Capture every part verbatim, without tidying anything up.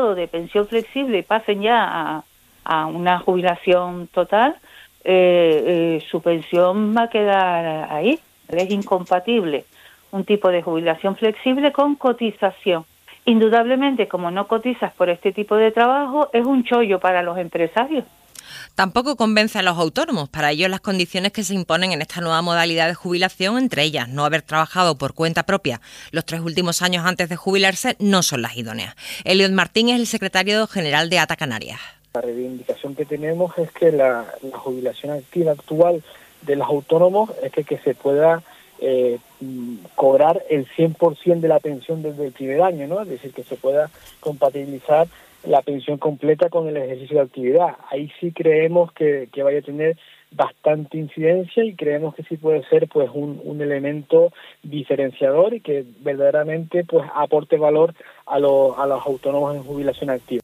periodo de pensión flexible y pasen ya a, a una jubilación total, eh, eh, su pensión va a quedar ahí. Es incompatible un tipo de jubilación flexible con cotización. Indudablemente, como no cotizas por este tipo de trabajo, es un chollo para los empresarios. Tampoco convence a los autónomos. Para ellos, las condiciones que se imponen en esta nueva modalidad de jubilación, entre ellas no haber trabajado por cuenta propia los tres últimos años antes de jubilarse, no son las idóneas. Eliot Martín es el secretario general de A T A Canarias. La reivindicación que tenemos es que la, la jubilación activa actual de los autónomos es que, que se pueda eh, cobrar el cien por ciento de la pensión desde el primer año, ¿no? Es decir, que se pueda compatibilizar la pensión completa con el ejercicio de actividad. Ahí sí creemos que, que vaya a tener bastante incidencia y creemos que sí puede ser pues un, un elemento diferenciador y que verdaderamente pues aporte valor a, lo, a los autónomos en jubilación activa.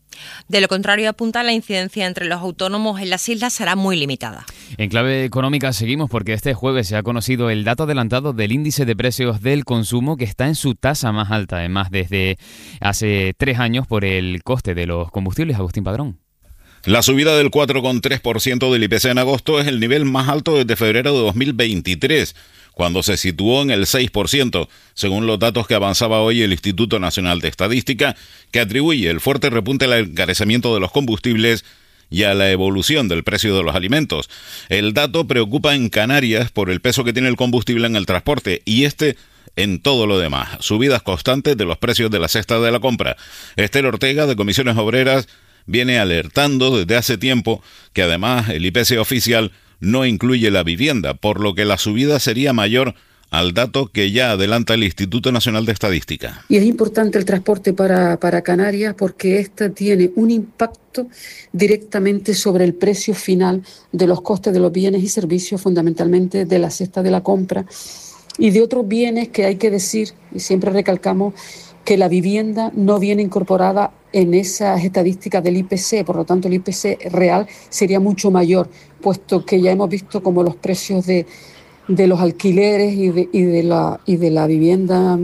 De lo contrario, apunta, la incidencia entre los autónomos en las islas será muy limitada. En clave económica seguimos porque este jueves se ha conocido el dato adelantado del índice de precios del consumo, que está en su tasa más alta, además desde hace tres años, por el coste de los combustibles. Agustín Padrón. La subida del cuatro coma tres por ciento del I P C en agosto es el nivel más alto desde febrero de dos mil veintitrés, cuando se situó en el seis por ciento, según los datos que avanzaba hoy el Instituto Nacional de Estadística, que atribuye el fuerte repunte al encarecimiento de los combustibles y a la evolución del precio de los alimentos. El dato preocupa en Canarias por el peso que tiene el combustible en el transporte y este en todo lo demás. Subidas constantes de los precios de la cesta de la compra. Esther Ortega, de Comisiones Obreras, viene alertando desde hace tiempo que además el I P C oficial no incluye la vivienda, por lo que la subida sería mayor al dato que ya adelanta el Instituto Nacional de Estadística. Y es importante el transporte para, para Canarias porque esta tiene un impacto directamente sobre el precio final de los costes de los bienes y servicios, fundamentalmente de la cesta de la compra y de otros bienes que hay que decir, y siempre recalcamos, que la vivienda no viene incorporada en esas estadísticas del I P C, por lo tanto el I P C real sería mucho mayor, puesto que ya hemos visto como los precios de, de los alquileres y de, y, de la, y de la vivienda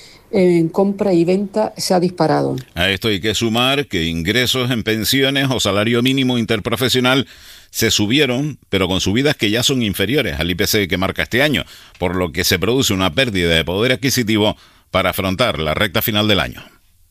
en compra y venta se ha disparado. A esto hay que sumar que ingresos en pensiones o salario mínimo interprofesional se subieron, pero con subidas que ya son inferiores al I P C que marca este año, por lo que se produce una pérdida de poder adquisitivo para afrontar la recta final del año.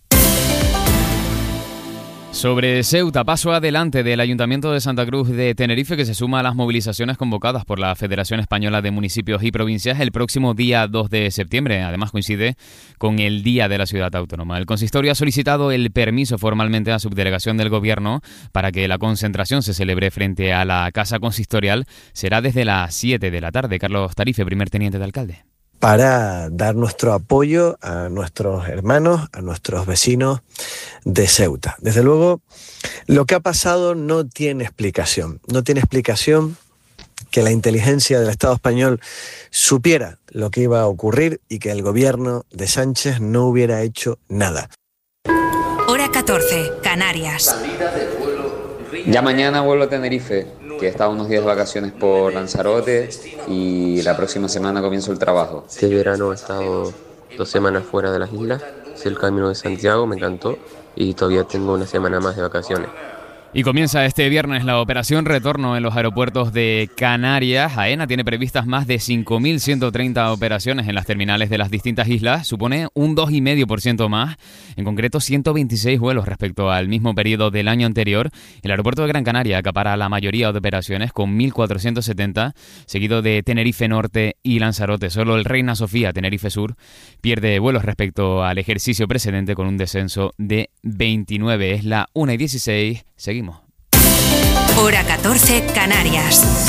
Sobre Ceuta, paso adelante del Ayuntamiento de Santa Cruz de Tenerife, que se suma a las movilizaciones convocadas por la Federación Española de Municipios y Provincias el próximo día dos de septiembre. Además coincide con el Día de la Ciudad Autónoma. El consistorio ha solicitado el permiso formalmente a la subdelegación del Gobierno para que la concentración se celebre frente a la Casa Consistorial. Será desde las siete de la tarde. Carlos Tarife, primer teniente de alcalde. Para dar nuestro apoyo a nuestros hermanos, a nuestros vecinos de Ceuta. Desde luego, lo que ha pasado no tiene explicación. No tiene explicación que la inteligencia del Estado español supiera lo que iba a ocurrir y que el gobierno de Sánchez no hubiera hecho nada. Hora catorce, Canarias. Ya mañana vuelvo a Tenerife, que he estado unos días de vacaciones por Lanzarote y la próxima semana comienzo el trabajo. Este verano he estado dos semanas fuera de las islas, hice el Camino de Santiago, me encantó y todavía tengo una semana más de vacaciones. Y comienza este viernes la operación retorno en los aeropuertos de Canarias. AENA tiene previstas más de cinco mil ciento treinta operaciones en las terminales de las distintas islas. Supone un dos coma cinco por ciento más, en concreto ciento veintiséis vuelos respecto al mismo periodo del año anterior. El aeropuerto de Gran Canaria acapara la mayoría de operaciones con mil cuatrocientos setenta, seguido de Tenerife Norte y Lanzarote. Solo el Reina Sofía, Tenerife Sur, pierde vuelos respecto al ejercicio precedente con un descenso de veintinueve. Es la una y dieciséis. Seguimos. Hora catorce, Canarias.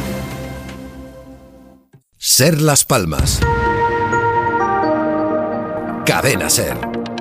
Ser Las Palmas. Cadena Ser.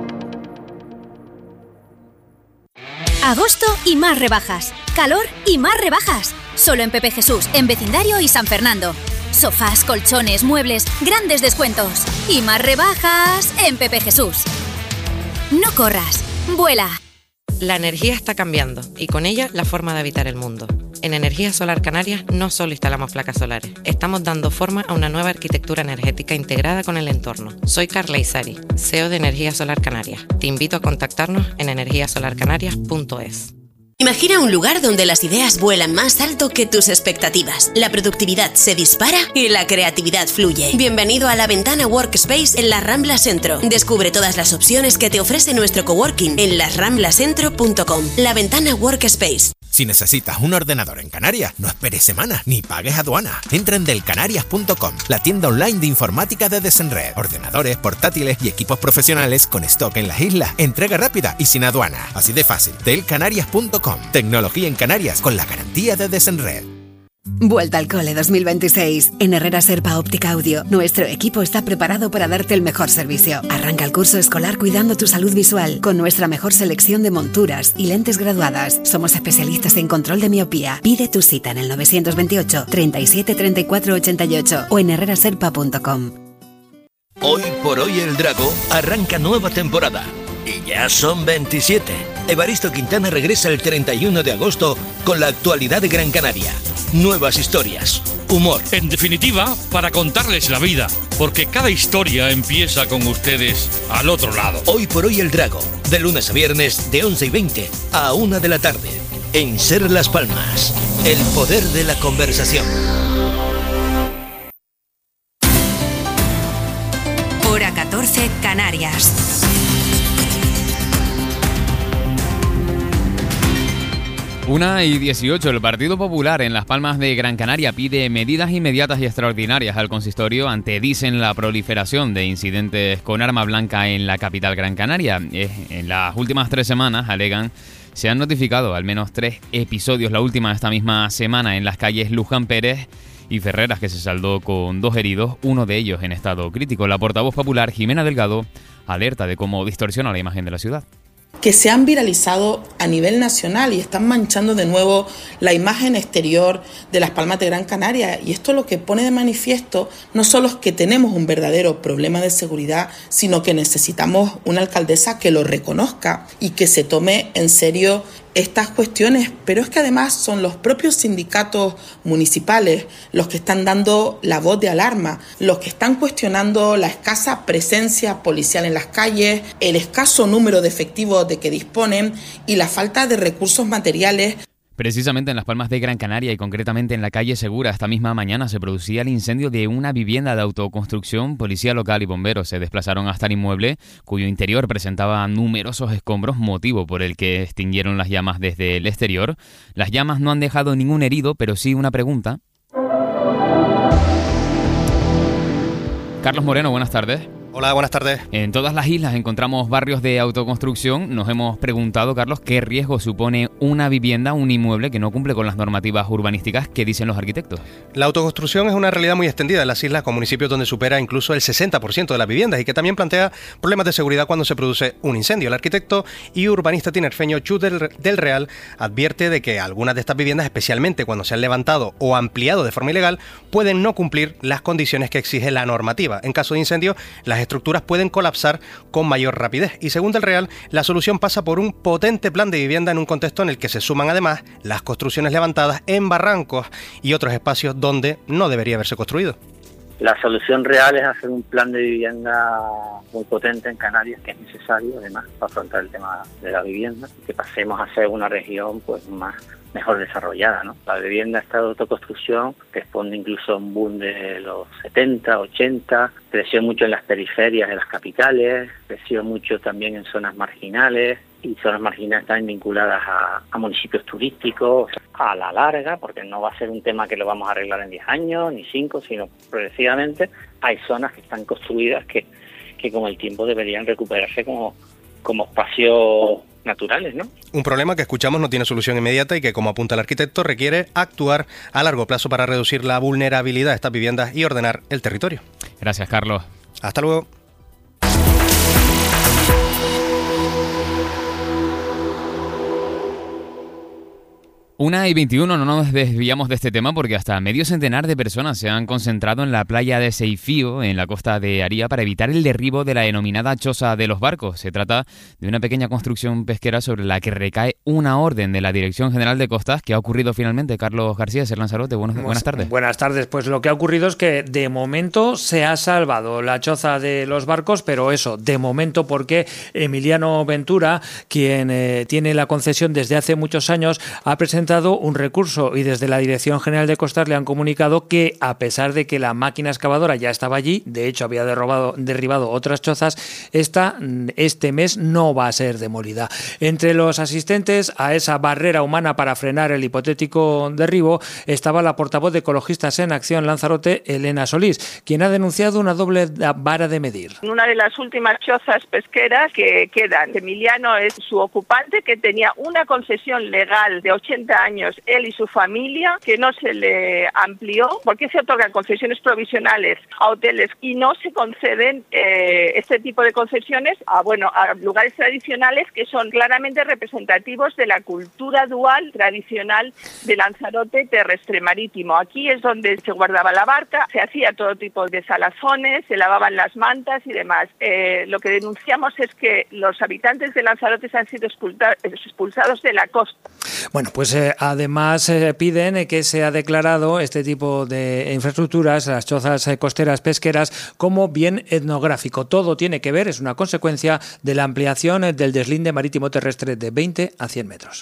Agosto y más rebajas. Calor y más rebajas. Solo en Pepe Jesús, en Vecindario y San Fernando. Sofás, colchones, muebles, grandes descuentos. Y más rebajas en Pepe Jesús. No corras, vuela. La energía está cambiando y con ella la forma de habitar el mundo. En Energía Solar Canarias no solo instalamos placas solares, estamos dando forma a una nueva arquitectura energética integrada con el entorno. Soy Carla Isari, C E O de Energía Solar Canarias. Te invito a contactarnos en energía solar canarias punto es. Imagina un lugar donde las ideas vuelan más alto que tus expectativas, la productividad se dispara y la creatividad fluye. Bienvenido a La Ventana Workspace en la Rambla Centro. Descubre todas las opciones que te ofrece nuestro coworking en las ramblas centro punto com. La Ventana Workspace. Si necesitas un ordenador en Canarias, no esperes semanas ni pagues aduana. Entra en del canarias punto com, la tienda online de informática de Desenred. Ordenadores, portátiles y equipos profesionales con stock en las islas. Entrega rápida y sin aduana. Así de fácil. del canarias punto com. Tecnología en Canarias con la garantía de Desenred. Vuelta al cole dos mil veintiséis. En Herrera Serpa Óptica Audio, nuestro equipo está preparado para darte el mejor servicio. Arranca el curso escolar cuidando tu salud visual con nuestra mejor selección de monturas y lentes graduadas. Somos especialistas en control de miopía. Pide tu cita en el nueve dos ocho, treinta y siete, treinta y cuatro, ochenta y ocho o en herrera serpa punto com. Hoy por hoy el Drago arranca nueva temporada. Y ya son veintisiete. Evaristo Quintana regresa el treinta y uno de agosto con la actualidad de Gran Canaria. Nuevas historias, humor. En definitiva, para contarles la vida, porque cada historia empieza con ustedes al otro lado. Hoy por hoy el Drago, de lunes a viernes de once y veinte a una de la tarde, en Ser Las Palmas. El poder de la conversación. Hora catorce, Canarias. Una y dieciocho, el Partido Popular en Las Palmas de Gran Canaria pide medidas inmediatas y extraordinarias al consistorio ante, dicen, la proliferación de incidentes con arma blanca en la capital Gran Canaria. En las últimas tres semanas, alegan, se han notificado al menos tres episodios, la última esta misma semana en las calles Luján Pérez y Ferreras, que se saldó con dos heridos, uno de ellos en estado crítico. La portavoz popular, Jimena Delgado, alerta de cómo distorsiona la imagen de la ciudad. Que se han viralizado a nivel nacional y están manchando de nuevo la imagen exterior de Las Palmas de Gran Canaria. Y esto lo que pone de manifiesto no solo es que tenemos un verdadero problema de seguridad, sino que necesitamos una alcaldesa que lo reconozca y que se tome en serio estas cuestiones, pero es que además son los propios sindicatos municipales los que están dando la voz de alarma, los que están cuestionando la escasa presencia policial en las calles, el escaso número de efectivos de que disponen y la falta de recursos materiales. Precisamente en Las Palmas de Gran Canaria y concretamente en la calle Segura, esta misma mañana se producía el incendio de una vivienda de autoconstrucción. Policía local y bomberos se desplazaron hasta el inmueble, cuyo interior presentaba numerosos escombros, motivo por el que extinguieron las llamas desde el exterior. Las llamas no han dejado ningún herido, pero sí una pregunta. Carlos Moreno, buenas tardes. Hola, buenas tardes. En todas las islas encontramos barrios de autoconstrucción. Nos hemos preguntado, Carlos, ¿qué riesgo supone una vivienda, un inmueble que no cumple con las normativas urbanísticas que dicen los arquitectos? La autoconstrucción es una realidad muy extendida en las islas, con municipios donde supera incluso el sesenta por ciento de las viviendas y que también plantea problemas de seguridad cuando se produce un incendio. El arquitecto y urbanista tinerfeño Chus del, del Real advierte de que algunas de estas viviendas, especialmente cuando se han levantado o ampliado de forma ilegal, pueden no cumplir las condiciones que exige la normativa. En caso de incendio, las estructuras pueden colapsar con mayor rapidez y, según Del Real, la solución pasa por un potente plan de vivienda en un contexto en el que se suman además las construcciones levantadas en barrancos y otros espacios donde no debería haberse construido. La solución real es hacer un plan de vivienda muy potente en Canarias, que es necesario además para afrontar el tema de la vivienda, y que pasemos a ser una región pues más mejor desarrollada, ¿no? La vivienda está de autoconstrucción responde incluso a un boom de los setenta, ochenta, creció mucho en las periferias de las capitales, creció mucho también en zonas marginales, y zonas marginales están vinculadas a, a municipios turísticos a la larga, porque no va a ser un tema que lo vamos a arreglar en diez años, ni cinco, sino progresivamente. Hay zonas que están construidas que, que con el tiempo deberían recuperarse como, como espacios naturales, ¿no? Un problema que escuchamos no tiene solución inmediata y que, como apunta el arquitecto, requiere actuar a largo plazo para reducir la vulnerabilidad de estas viviendas y ordenar el territorio. Gracias, Carlos. Hasta luego. Una y veintiuno, no nos desviamos de este tema porque hasta medio centenar de personas se han concentrado en la playa de Seifío, en la costa de Aría, para evitar el derribo de la denominada choza de los barcos. Se trata de una pequeña construcción pesquera sobre la que recae una orden de la Dirección General de Costas. ¿Qué ha ocurrido finalmente, Carlos García, Ser Lanzarote? Buenos, buenas tardes. Buenas tardes. Pues lo que ha ocurrido es que de momento se ha salvado la choza de los barcos, pero eso, de momento, porque Emiliano Ventura, quien eh, tiene la concesión desde hace muchos años, ha presentado un recurso y desde la Dirección General de Costas le han comunicado que, a pesar de que la máquina excavadora ya estaba allí, de hecho había derribado, derribado otras chozas, esta este mes no va a ser demolida. Entre los asistentes a esa barrera humana para frenar el hipotético derribo estaba la portavoz de Ecologistas en Acción Lanzarote, Elena Solís, quien ha denunciado una doble vara de medir. Una de las últimas chozas pesqueras que quedan, Emiliano es su ocupante, que tenía una concesión legal de ochenta años, él y su familia, que no se le amplió, porque se otorgan concesiones provisionales a hoteles y no se conceden eh, este tipo de concesiones a, bueno, a lugares tradicionales que son claramente representativos de la cultura dual tradicional de Lanzarote terrestre marítimo. Aquí es donde se guardaba la barca, se hacía todo tipo de salazones, se lavaban las mantas y demás. Eh, lo que denunciamos es que los habitantes de Lanzarote han sido expulsados de la costa. Bueno, pues eh, además eh, piden que sea declarado este tipo de infraestructuras, las chozas eh, costeras pesqueras, como bien etnográfico. Todo tiene que ver, es una consecuencia de la ampliación eh, del deslinde marítimo terrestre de veinte a cien metros.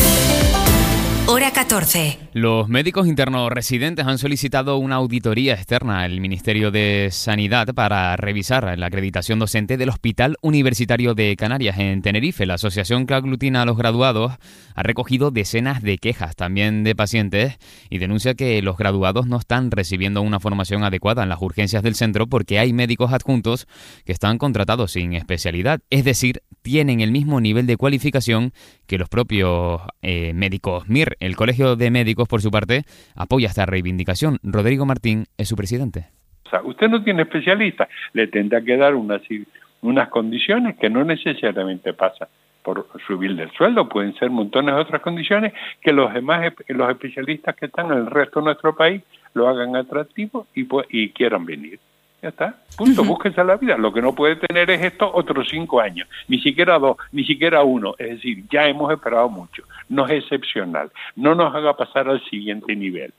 Hora catorce. Los médicos internos residentes han solicitado una auditoría externa al Ministerio de Sanidad para revisar la acreditación docente del Hospital Universitario de Canarias en Tenerife. La asociación que aglutina a los graduados ha recogido decenas de quejas también de pacientes y denuncia que los graduados no están recibiendo una formación adecuada en las urgencias del centro porque hay médicos adjuntos que están contratados sin especialidad, es decir, tienen el mismo nivel de cualificación que los propios eh, médicos M I R. El Colegio de Médicos, por su parte, apoya esta reivindicación. Rodrigo Martín es su presidente. O sea, usted no tiene especialista, le tendrá que dar unas, unas condiciones que no necesariamente pasan por subir del sueldo, pueden ser montones de otras condiciones que los demás los especialistas que están en el resto de nuestro país lo hagan atractivo y, y quieran venir. Ya está, punto, búsquese la vida. Lo que no puede tener es esto otros cinco años, ni siquiera dos, ni siquiera uno. Es decir, ya hemos esperado mucho, no es excepcional, no nos haga pasar al siguiente nivel.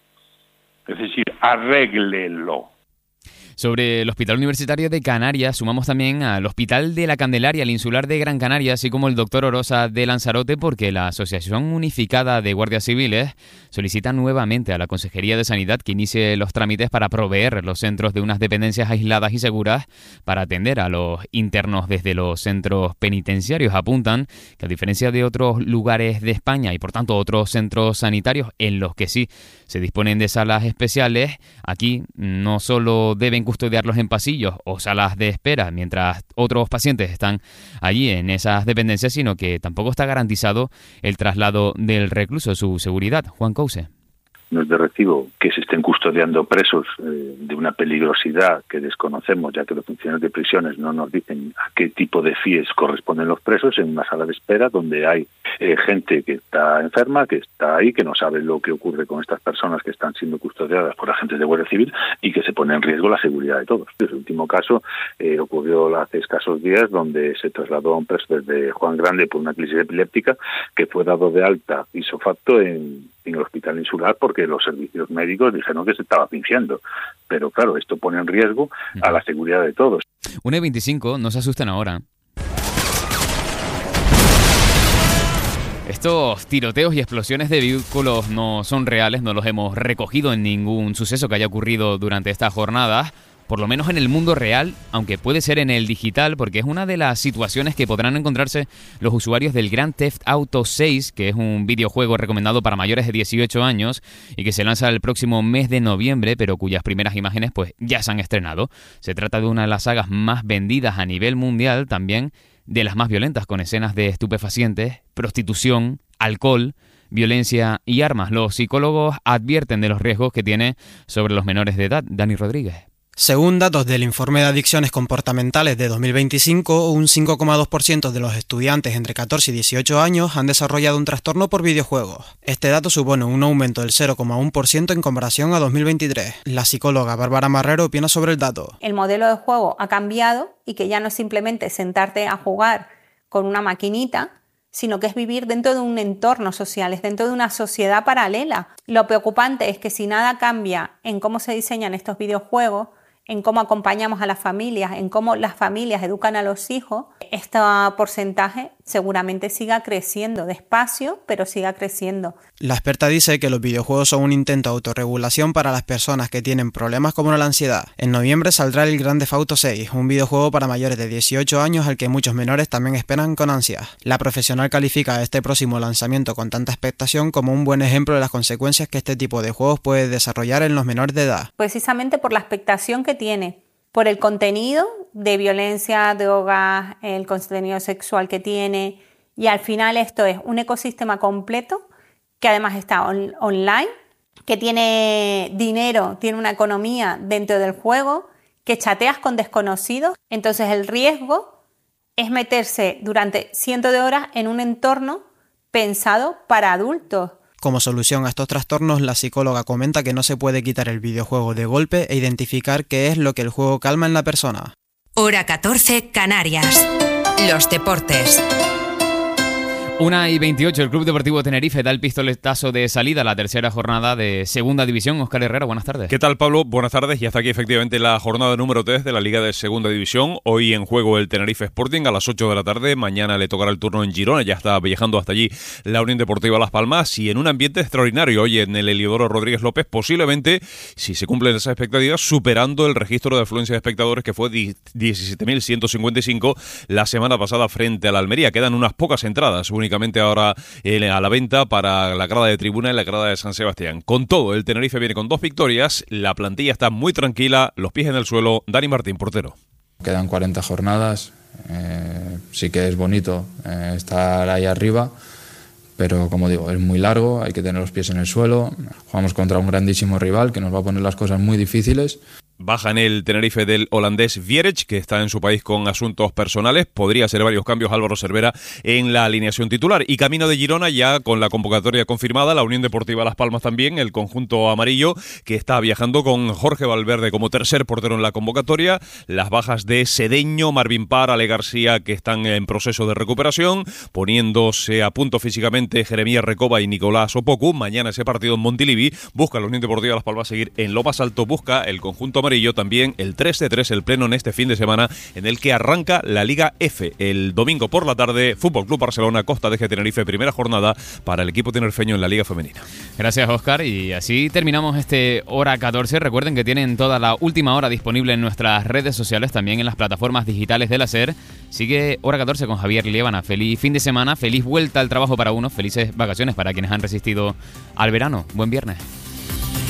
Es decir, arréglelo. Sobre el Hospital Universitario de Canarias, sumamos también al Hospital de la Candelaria, el Insular de Gran Canaria, así como el Doctor Orosa de Lanzarote, porque la Asociación Unificada de Guardias Civiles solicita nuevamente a la Consejería de Sanidad que inicie los trámites para proveer los centros de unas dependencias aisladas y seguras para atender a los internos desde los centros penitenciarios. Apuntan que, a diferencia de otros lugares de España y por tanto otros centros sanitarios en los que sí se disponen de salas especiales, aquí no solo deben custodiarlos en pasillos o salas de espera mientras otros pacientes están allí en esas dependencias, sino que tampoco está garantizado el traslado del recluso, su seguridad. Juan Couce. No es de recibo que se estén custodiando presos eh, de una peligrosidad que desconocemos, ya que los funcionarios de prisiones no nos dicen a qué tipo de F I E S corresponden los presos, en una sala de espera donde hay eh, gente que está enferma, que está ahí, que no sabe lo que ocurre con estas personas que están siendo custodiadas por agentes de Guardia Civil y que se pone en riesgo la seguridad de todos. El último caso eh, ocurrió hace escasos días, donde se trasladó a un preso desde Juan Grande por una crisis epiléptica, que fue dado de alta ipso facto en en el hospital insular porque los servicios médicos dijeron que se estaba fingiendo. Pero claro, esto pone en riesgo a la seguridad de todos. una y veinticinco, no se asusten ahora. Estos tiroteos y explosiones de vehículos no son reales, no los hemos recogido en ningún suceso que haya ocurrido durante esta jornada, por lo menos en el mundo real, aunque puede ser en el digital, porque es una de las situaciones que podrán encontrarse los usuarios del Grand Theft Auto seis, que es un videojuego recomendado para mayores de dieciocho años y que se lanza el próximo mes de noviembre, pero cuyas primeras imágenes pues ya se han estrenado. Se trata de una de las sagas más vendidas a nivel mundial, también de las más violentas, con escenas de estupefacientes, prostitución, alcohol, violencia y armas. Los psicólogos advierten de los riesgos que tiene sobre los menores de edad. Dani Rodríguez. Según datos del Informe de Adicciones Comportamentales de dos mil veinticinco, un cinco coma dos por ciento de los estudiantes entre catorce y dieciocho años han desarrollado un trastorno por videojuegos. Este dato supone un aumento del cero coma uno por ciento en comparación a dos mil veintitrés. La psicóloga Bárbara Marrero opina sobre el dato. El modelo de juego ha cambiado y que ya no es simplemente sentarte a jugar con una maquinita, sino que es vivir dentro de un entorno social, es dentro de una sociedad paralela. Lo preocupante es que si nada cambia en cómo se diseñan estos videojuegos, en cómo acompañamos a las familias, en cómo las familias educan a los hijos, este porcentaje seguramente siga creciendo, despacio, pero siga creciendo. La experta dice que los videojuegos son un intento de autorregulación para las personas que tienen problemas como la ansiedad. En noviembre saldrá el Grand Theft Auto seis, un videojuego para mayores de dieciocho años al que muchos menores también esperan con ansias. La profesional califica este próximo lanzamiento con tanta expectación como un buen ejemplo de las consecuencias que este tipo de juegos puede desarrollar en los menores de edad. Precisamente por la expectación que tiene, por el contenido de violencia, drogas, el contenido sexual que tiene, y al final esto es un ecosistema completo que además está on- online, que tiene dinero, tiene una economía dentro del juego, que chateas con desconocidos. Entonces el riesgo es meterse durante cientos de horas en un entorno pensado para adultos. Como solución a estos trastornos, la psicóloga comenta que no se puede quitar el videojuego de golpe e identificar qué es lo que el juego calma en la persona. Hora catorce, Canarias. Los deportes. una y veintiocho, el Club Deportivo Tenerife da el pistoletazo de salida a la tercera jornada de Segunda División. Óscar Herrera, buenas tardes. ¿Qué tal, Pablo? Buenas tardes. Y hasta aquí efectivamente la jornada número tres de la Liga de Segunda División. Hoy en juego el Tenerife Sporting a las ocho de la tarde. Mañana le tocará el turno en Girona. Ya está viajando hasta allí la Unión Deportiva Las Palmas. Y en un ambiente extraordinario hoy en el Heliodoro Rodríguez López, posiblemente, si se cumplen esas expectativas, superando el registro de afluencia de espectadores que fue diecisiete mil ciento cincuenta y cinco la semana pasada frente a la Almería. Quedan unas pocas entradas únicamente ahora a la venta para la grada de tribuna y la grada de San Sebastián. Con todo, el Tenerife viene con dos victorias, la plantilla está muy tranquila, los pies en el suelo. Dani Martín, portero. Quedan cuarenta jornadas, eh, sí que es bonito eh, estar ahí arriba, pero como digo, es muy largo, hay que tener los pies en el suelo. Jugamos contra un grandísimo rival que nos va a poner las cosas muy difíciles. Baja en el Tenerife del holandés Vierech, que está en su país con asuntos personales. Podría ser varios cambios Álvaro Cervera en la alineación titular. Y camino de Girona ya con la convocatoria confirmada, la Unión Deportiva Las Palmas también, el conjunto amarillo, que está viajando con Jorge Valverde como tercer portero en la convocatoria. Las bajas de Sedeño, Marvin Parr, Ale García, que están en proceso de recuperación, poniéndose a punto físicamente Jeremías Recoba y Nicolás Opoku. Mañana ese partido en Montilivi. Busca la Unión Deportiva Las Palmas seguir en lo más alto, busca el conjunto amarillo también el tres de tres, el pleno en este fin de semana en el que arranca la Liga F. El domingo por la tarde, Fútbol Club Barcelona, Costa de Tenerife, primera jornada para el equipo tinerfeño en la Liga Femenina. Gracias, Óscar, y así terminamos este Hora catorce. Recuerden que tienen toda la última hora disponible en nuestras redes sociales, también en las plataformas digitales de la SER. Sigue Hora catorce con Javier Liébana. Feliz fin de semana, feliz vuelta al trabajo para unos, felices vacaciones para quienes han resistido al verano. Buen viernes.